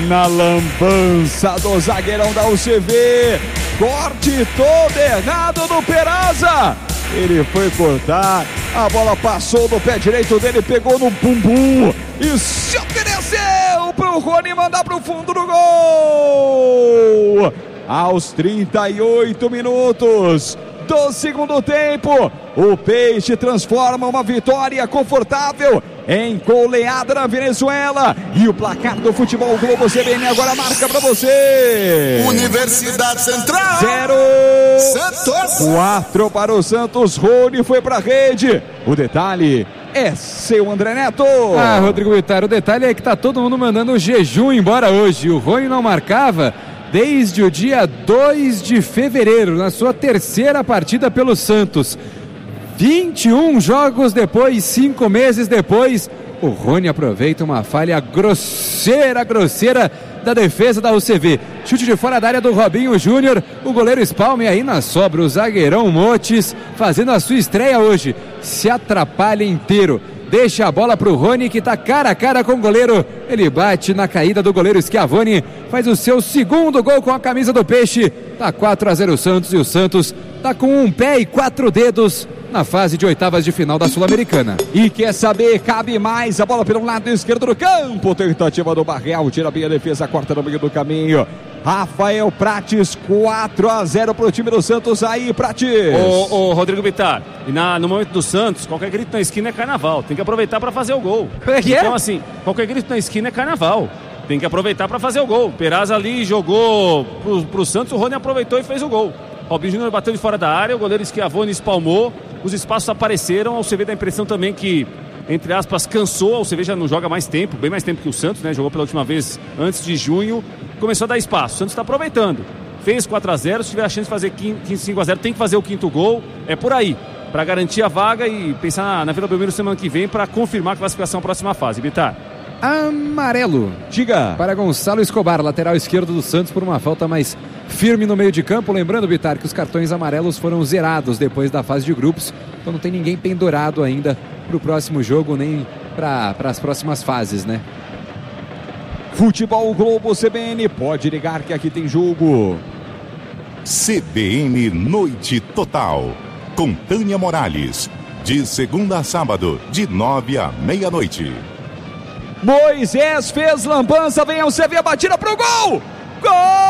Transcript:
na lambança do zagueirão da UCV. Corte todo errado do Peraza. Ele foi cortar, a bola passou do pé direito dele, pegou no bumbum e se ofereceu pro Rony mandar pro fundo do gol. Aos 38 minutos do segundo tempo, o Peixe transforma uma vitória confortável em goleada na Venezuela. E o placar do Futebol Globo CBN agora marca pra você: Universidade Central 0, Santos 4 para o Santos. Rony foi pra rede. O detalhe é seu, André Neto. Rodrigo Bittar, o detalhe é que tá todo mundo mandando o jejum embora hoje. O Rony não marcava desde o dia 2 de fevereiro, na sua terceira partida pelo Santos. 21 jogos depois, 5 meses depois, o Rony aproveita uma falha grosseira da defesa da UCV. Chute de fora da área do Robinho Júnior, o goleiro Spalme aí na sobra, o zagueirão Motes fazendo a sua estreia hoje, se atrapalha inteiro. Deixa a bola pro Rony, que tá cara a cara com o goleiro. Ele bate na caída do goleiro Schiavoni, faz o seu segundo gol com a camisa do Peixe. Tá 4-0 o Santos, e o Santos tá com um pé e 4 dedos na fase de oitavas de final da Sul-Americana. E quer saber, cabe mais, a bola pelo lado esquerdo do campo, tentativa do Barreal, tira bem a defesa, corta no meio do caminho. Rafael Prates, 4-0 pro time do Santos. Aí, Prates. Ô Rodrigo Bittar, e no momento do Santos, qualquer grito na esquina é carnaval. Tem que aproveitar para fazer o gol. Então, assim, qualquer grito na esquina é carnaval. Tem que aproveitar para fazer o gol. Peraza ali jogou pro Santos, o Rony aproveitou e fez o gol. Robinho Júnior bateu de fora da área, o goleiro Schiavoni espalmou, os espaços apareceram. A UCV dá a impressão também que, entre aspas, cansou. A UCV já não joga mais tempo, bem mais tempo que o Santos, né? Jogou pela última vez antes de junho. Começou a dar espaço, o Santos está aproveitando. Fez 4-0, se tiver a chance de fazer 5-0, tem que fazer o quinto gol. É por aí, para garantir a vaga e pensar na Vila Belmiro semana que vem para confirmar a classificação à próxima fase. Bittar. Amarelo. Diga. Para Gonçalo Escobar, lateral esquerdo do Santos, por uma falta mais firme no meio de campo. Lembrando, Bittar, que os cartões amarelos foram zerados depois da fase de grupos. Então não tem ninguém pendurado ainda para o próximo jogo, nem para as próximas fases, né? Futebol Globo CBN, pode ligar que aqui tem jogo. CBN Noite Total, com Tânia Morales, de segunda a sábado, de 9 à meia-noite. Moisés fez lambança, vem ao CV, a batida pro gol! Gol!